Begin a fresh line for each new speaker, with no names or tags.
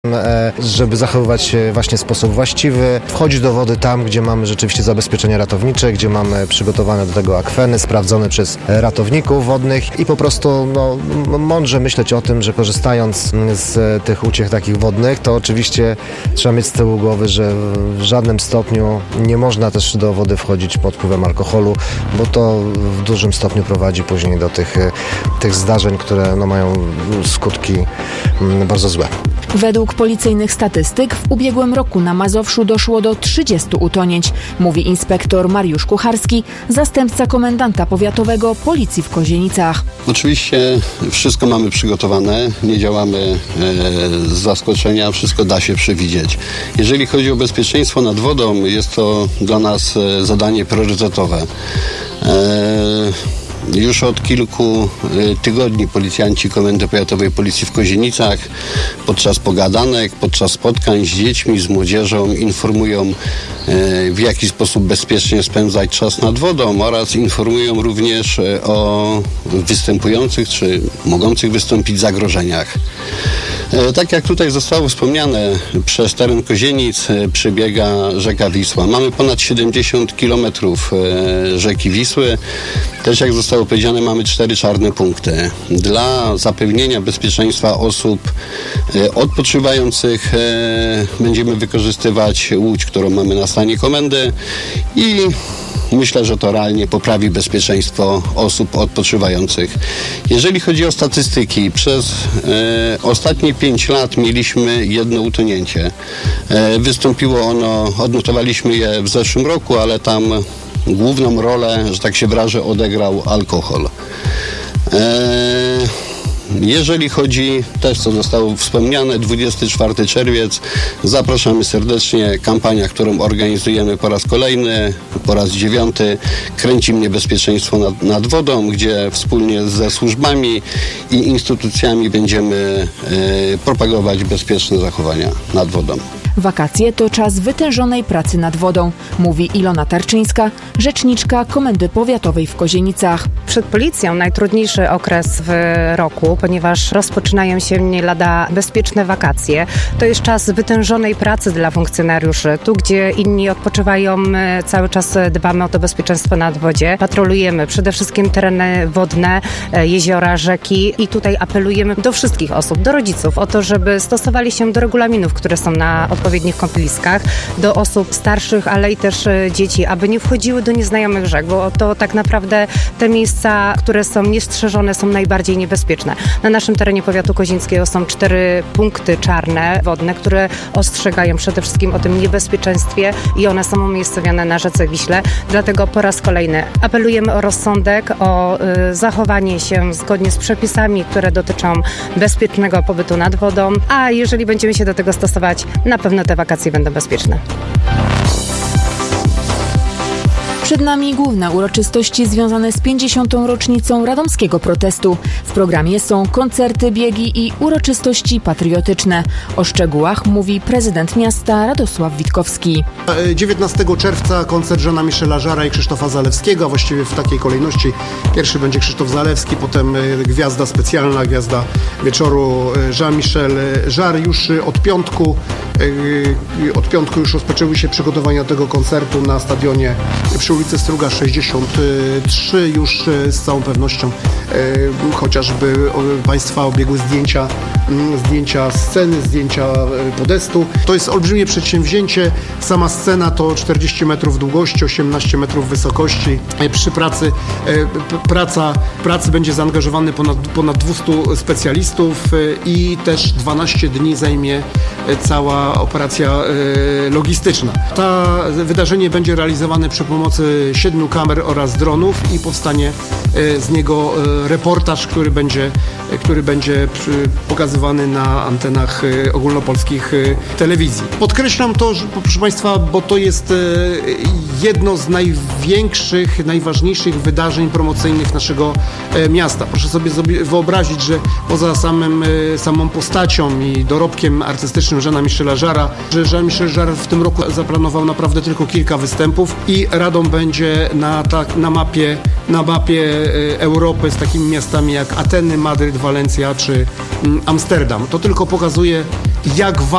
żeby zachowywać się właśnie w sposób właściwy, wchodzić do wody tam, gdzie mamy rzeczywiście zabezpieczenia ratownicze, gdzie mamy przygotowane do tego akweny, sprawdzone przez ratowników wodnych i po prostu mądrze myśleć o tym, że korzystając z tych uciech takich wodnych, to oczywiście trzeba mieć z tyłu głowy, że w żadnym stopniu nie można też do wody wchodzić pod wpływem alkoholu, bo to w dużym stopniu prowadzi później do tych zdarzeń, które mają skutki bardzo złe.
Według policyjnych statystyk w ubiegłym roku na Mazowszu doszło do 30 utonięć, mówi inspektor Mariusz Kucharski, zastępca komendanta powiatowego Policji w Kozienicach.
Oczywiście wszystko mamy przygotowane, nie działamy z zaskoczenia, wszystko da się przewidzieć. Jeżeli chodzi o bezpieczeństwo nad wodą, jest to dla nas zadanie priorytetowe. Już od kilku tygodni policjanci Komendy Powiatowej Policji w Kozienicach podczas pogadanek, podczas spotkań z dziećmi, z młodzieżą informują, w jaki sposób bezpiecznie spędzać czas nad wodą oraz informują również o występujących czy mogących wystąpić zagrożeniach. Tak jak tutaj zostało wspomniane, przez teren Kozienic przebiega rzeka Wisła. Mamy ponad 70 kilometrów rzeki Wisły. Też jak zostało powiedziane, mamy 4 czarne punkty. Dla zapewnienia bezpieczeństwa osób odpoczywających będziemy wykorzystywać łódź, którą mamy na stanie komendy i myślę, że to realnie poprawi bezpieczeństwo osób odpoczywających. Jeżeli chodzi o statystyki, przez ostatnie 5 lat mieliśmy jedno utonięcie. Wystąpiło ono, odnotowaliśmy je w zeszłym roku, ale tam główną rolę, że tak się wyrażę, odegrał alkohol. Jeżeli chodzi, też co zostało wspomniane, 24 czerwiec, zapraszamy serdecznie, kampania, którą organizujemy po raz kolejny, po raz 9, Kręci mnie bezpieczeństwo nad wodą, gdzie wspólnie ze służbami i instytucjami będziemy propagować bezpieczne zachowania nad wodą.
Wakacje to czas wytężonej pracy nad wodą, mówi Ilona Tarczyńska, rzeczniczka Komendy Powiatowej w Kozienicach.
Przed policją najtrudniejszy okres w roku, ponieważ rozpoczynają się nie lada bezpieczne wakacje. To jest czas wytężonej pracy dla funkcjonariuszy. Tu, gdzie inni odpoczywają, cały czas dbamy o to bezpieczeństwo nad wodzie. Patrolujemy przede wszystkim tereny wodne, jeziora, rzeki i tutaj apelujemy do wszystkich osób, do rodziców o to, żeby stosowali się do regulaminów, które są na odpowiednich kąpieliskach, do osób starszych, ale i też dzieci, aby nie wchodziły do nieznajomych rzek, bo to tak naprawdę te miejsca, które są niestrzeżone, są najbardziej niebezpieczne. Na naszym terenie powiatu kozińskiego są 4 punkty czarne wodne, które ostrzegają przede wszystkim o tym niebezpieczeństwie i one są umiejscowione na rzece Wiśle. Dlatego po raz kolejny apelujemy o rozsądek, o zachowanie się zgodnie z przepisami, które dotyczą bezpiecznego pobytu nad wodą, a jeżeli będziemy się do tego stosować, na pewno te wakacje będą bezpieczne.
Przed nami główne uroczystości związane z 50. rocznicą radomskiego protestu. W programie są koncerty, biegi i uroczystości patriotyczne. O szczegółach mówi prezydent miasta Radosław Witkowski.
19 czerwca koncert Jeana Michela Jarra i Krzysztofa Zalewskiego, a właściwie w takiej kolejności. Pierwszy będzie Krzysztof Zalewski, potem gwiazda specjalna, gwiazda wieczoru Jean-Michel Jarre. Już od piątku już rozpoczęły się przygotowania tego koncertu na stadionie przy ulicy Struga 63. Już z całą pewnością chociażby Państwa obiegły zdjęcia sceny, zdjęcia podestu. To jest olbrzymie przedsięwzięcie. Sama scena to 40 metrów długości, 18 metrów wysokości. Przy pracy będzie zaangażowany ponad 200 specjalistów i też 12 dni zajmie cała operacja logistyczna. To wydarzenie będzie realizowane przy pomocy 7 kamer oraz dronów i powstanie z niego reportaż, który będzie pokazywany na antenach ogólnopolskich telewizji. Podkreślam to, proszę Państwa, bo to jest jedno z największych, najważniejszych wydarzeń promocyjnych naszego miasta. Proszę sobie wyobrazić, że poza samą postacią i dorobkiem artystycznym Jeana Michela Jarra, że Jean-Michel Jarre w tym roku zaplanował naprawdę tylko kilka występów i Radom będzie na mapie Europy z takimi miastami jak Ateny, Madryt, Walencja czy Amsterdam. To tylko pokazuje, jak